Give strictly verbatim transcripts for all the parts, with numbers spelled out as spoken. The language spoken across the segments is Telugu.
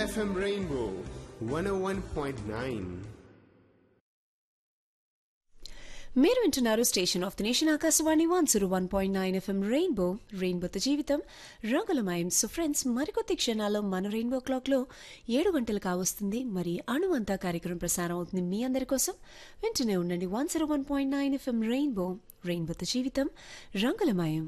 F M Rainbow one oh one point nine. మీరు వింటున్నారు station of the nation Akashvani one zero one point nine FM rainbow రెయిన్బోతో జీవితం రంగులమయం. సో ఫ్రెండ్స్, మరికొద్ది క్షణాల్లో మన రెయిన్బో క్లాక్లో ఏడు గంటలు కావస్తుంది. మరి అణువంతా కార్యక్రమం ప్రసారం అవుతుంది మీ అందరి కోసం. వింటూనే ఉండండి one zero one point nine FM rainbow రెయిన్బోతో జీవితం రంగులమయం.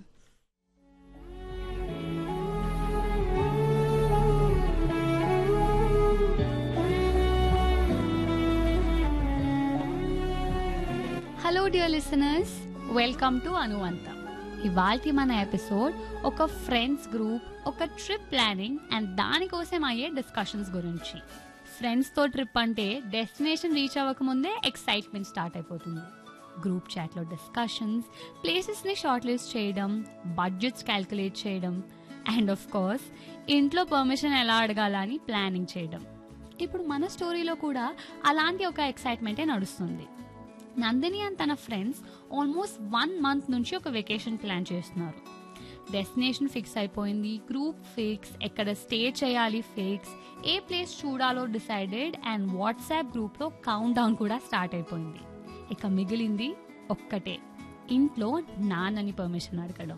Hello dear listeners, welcome to అనువంత. ఇవాల్టి మన ఎపిసోడ్ ఒక ఫ్రెండ్స్ గ్రూప్, ఒక ట్రిప్ ప్లానింగ్ అండ్ దానికోసం అయ్యే డిస్కషన్స్ గురించి. ఫ్రెండ్స్తో ట్రిప్ అంటే డెస్టినేషన్ రీచ్ అవ్వకముందే ఎక్సైట్మెంట్ స్టార్ట్ అయిపోతుంది. గ్రూప్ చాట్లో డిస్కషన్స్, ప్లేసెస్ని షార్ట్ లిస్ట్ చేయడం, బడ్జెట్స్ క్యాల్కులేట్ చేయడం అండ్ ఆఫ్ కోర్స్ ఇంట్లో పర్మిషన్ ఎలా అడగాలని ప్లానింగ్ చేయడం. ఇప్పుడు మన స్టోరీలో కూడా అలాంటి ఒక ఎక్సైట్మెంటే నడుస్తుంది. నందిని అండ్ తన ఫ్రెండ్స్ ఆల్మోస్ట్ వన్ మంత్ నుంచి ఒక వెకేషన్ ప్లాన్ చేస్తున్నారు. డెస్టినేషన్ ఫిక్స్ అయిపోయింది, గ్రూప్ ఫిక్స్, ఎక్కడ స్టే చేయాలి ఫిక్స్, ఏ ప్లేస్ చూడాలో డిసైడెడ్ అండ్ వాట్సాప్ గ్రూప్లో కౌంట్ డౌన్ కూడా స్టార్ట్ అయిపోయింది. ఇక మిగిలింది ఒక్కటే, ఇంట్లో నాన్నని పర్మిషన్ అడగడం.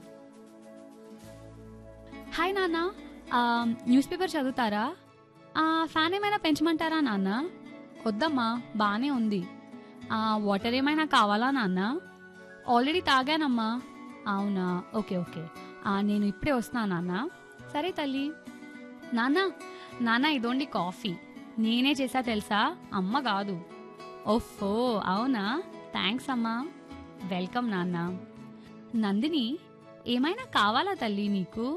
హాయ్ నాన్న, న్యూస్ పేపర్ చదువుతారా? ఫ్యాన్ ఏమైనా పెంచమంటారా నాన్న? వద్దమ్మా, బాగానే ఉంది. వాటర్ ఏమైనా కావాలా నాన్న? ఆల్రెడీ తాగానమ్మా. అవునా, ఓకే ఓకే, నేను ఇప్పుడే వస్తాను నాన్న. సరే తల్లి. నాన్న నాన్న ఇదోండి కాఫీ, నేనే చేసా తెలుసా, అమ్మ కాదు. ఓఫో అవునా, థ్యాంక్స్ అమ్మా. వెల్కమ్ నాన్న. నందిని, ఏమైనా కావాలా తల్లి నీకు?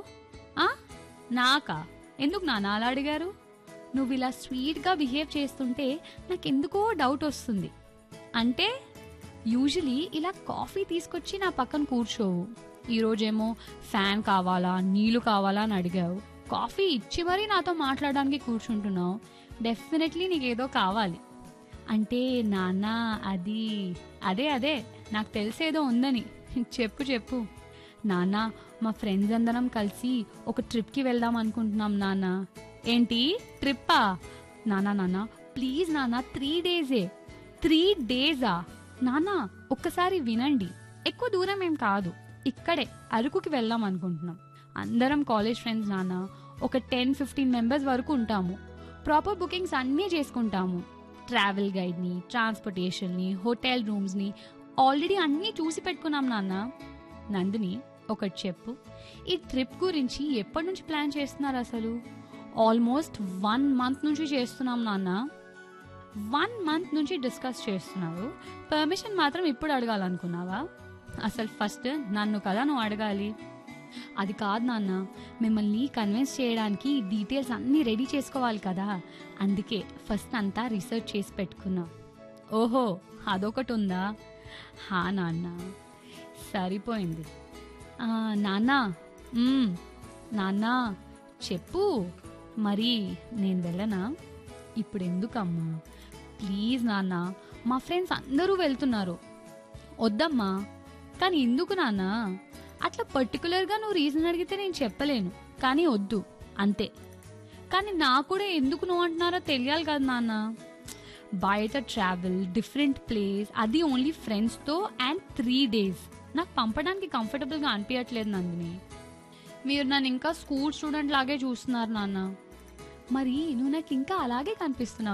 నాకా? ఎందుకు నాన్న అలా అడిగారు? నువ్వు ఇలా స్వీట్గా బిహేవ్ చేస్తుంటే నాకెందుకో డౌట్ వస్తుంది. అంటే యూజువలీ ఇలా కాఫీ తీసుకొచ్చి నా పక్కన కూర్చోవు, ఈరోజేమో ఫ్యాన్ కావాలా, నీళ్లు కావాలా అని అడిగావు. కాఫీ ఇచ్చి మరీ నాతో మాట్లాడడానికి కూర్చుంటున్నావు. డెఫినెట్లీ నీకేదో కావాలి. అంటే నాన్న అది అదే అదే నాకు తెలిసేదో ఉందని. చెప్పు చెప్పు. నాన్న, మా ఫ్రెండ్స్ అందరం కలిసి ఒక ట్రిప్కి వెళ్దాం అనుకుంటున్నాం నాన్న. ఏంటి ట్రిప్పా? నాన్న నాన్న ప్లీజ్ నాన్న, త్రీ డేసే. త్రీ డేసా? నాన్న ఒక్కసారి వినండి, ఎక్కువ దూరం ఏం కాదు, ఇక్కడే అరకుకి వెళ్దాం అనుకుంటున్నాం. అందరం కాలేజ్ ఫ్రెండ్స్ నాన్న, ఒక టెన్ ఫిఫ్టీన్ మెంబర్స్ వరకు ఉంటాము. ప్రాపర్ బుకింగ్స్ అన్నీ చేసుకుంటాము. ట్రావెల్ గైడ్ని, ట్రాన్స్పోర్టేషన్ని, హోటల్ రూమ్స్ని ఆల్రెడీ అన్నీ చూసి పెట్టుకున్నాం నాన్న. నందిని, ఒకటి చెప్పు, ఈ ట్రిప్ గురించి ఎప్పటి నుంచి ప్లాన్ చేస్తున్నారు అసలు? ఆల్మోస్ట్ వన్ మంత్ నుంచి చేస్తున్నాం నాన్న. వన్ మంత్ నుంచి డిస్కస్ చేస్తున్నారు, పర్మిషన్ మాత్రం ఇప్పుడు అడగాలనుకున్నావా? అసలు ఫస్ట్ నన్ను కదా నువ్వు అడగాలి. అది కాదు నాన్న, మిమ్మల్ని కన్విన్స్ చేయడానికి డీటెయిల్స్ అన్నీ రెడీ చేసుకోవాలి కదా, అందుకే ఫస్ట్ అంతా రీసెర్చ్ చేసి పెట్టుకున్నా. ఓహో అదొకటి ఉందా? హా నాన్న, సరిపోయింది. నాన్న నాన్న చెప్పు, మరి నేను వెళ్ళనా? ఇప్పుడు ఎందుకమ్మా? ప్లీజ్ నాన్న, మా ఫ్రెండ్స్ అందరూ వెళ్తున్నారు. వద్దమ్మా. కానీ ఎందుకు నాన్న? అట్లా పర్టికులర్గా నువ్వు రీజన్ అడిగితే నేను చెప్పలేను, కానీ వద్దు అంతే. కానీ నాకు కూడా ఎందుకు నువ్వు అంటున్నారో తెలియాలి కదా నాన్న. బయట ట్రావెల్, డిఫరెంట్ ప్లేస్, అది ఓన్లీ ఫ్రెండ్స్తో అండ్ త్రీ డేస్ నాకు పంపడానికి కంఫర్టబుల్గా అనిపించట్లేదు నందిని. మీరు నన్ను ఇంకా స్కూల్ స్టూడెంట్ లాగే చూస్తున్నారు నాన్న. మరి నువ్వు నాకు ఇంకా అలాగే కనిపిస్తున్నావు